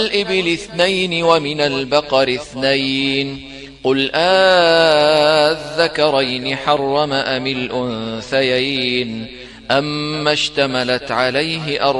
الإبل 2 ومن البقر 2 قل آذكرين حرم أم الأنثيين أما اشتملت عليه